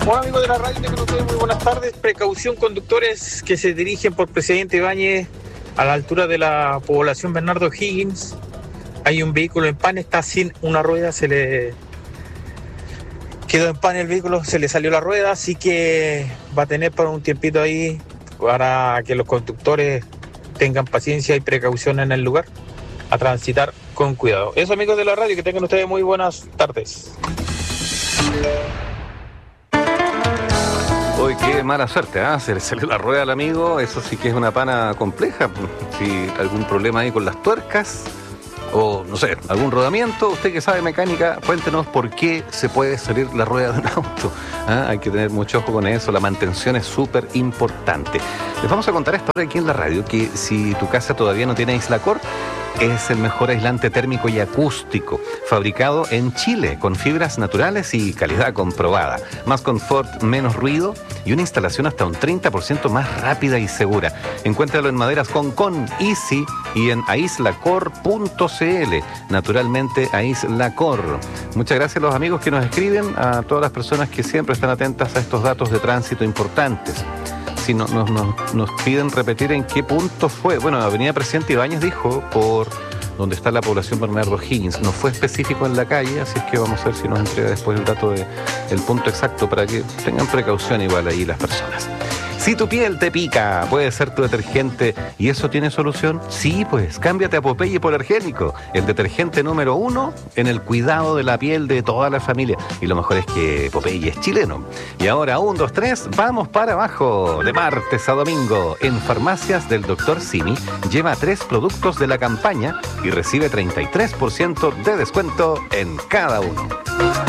Hola amigos de la radio, tengan ustedes muy buenas tardes. Precaución conductores que se dirigen por Presidente Ibáñez a la altura de la población Bernardo O'Higgins. Hay un vehículo en pan, está sin una rueda, se le quedó en pan el vehículo, se le salió la rueda, así que va a tener por un tiempito ahí para que los conductores tengan paciencia y precaución en el lugar, a transitar con cuidado. Eso amigos de la radio, que tengan ustedes muy buenas tardes. Uy, qué mala suerte, ¿eh? Se le salió la rueda al amigo, eso sí que es una pana compleja. Si algún problema ahí con las tuercas, o no sé, algún rodamiento, usted que sabe mecánica, cuéntenos por qué se puede salir la rueda de un auto. Hay que tener mucho ojo con eso, la mantención es súper importante. Les vamos a contar esto ahora aquí en la radio, que si tu casa todavía no tiene Aislacor, es el mejor aislante térmico y acústico, fabricado en Chile, con fibras naturales y calidad comprobada. Más confort, menos ruido y una instalación hasta un 30% más rápida y segura. Encuéntralo en maderas con Easy y en aislacor.cl. Naturalmente, Aislacor. Muchas gracias a los amigos que nos escriben, a todas las personas que siempre están atentas a estos datos de tránsito importantes. Si nos piden repetir en qué punto fue. Bueno, Avenida Presidente Ibáñez dijo, por donde está la población Bernardo O'Higgins. No fue específico en la calle, así es que vamos a ver si nos entrega después el dato del punto exacto para que tengan precaución igual ahí las personas. Si tu piel te pica, puede ser tu detergente y eso tiene solución. Sí, pues cámbiate a Popeye Hipoalergénico, el detergente número 1 en el cuidado de la piel de toda la familia. Y lo mejor es que Popeye es chileno. Y ahora 1, 2, 3, vamos para abajo. De martes a domingo, en farmacias del Dr. Simi, lleva 3 productos de la campaña y recibe 33% de descuento en cada uno.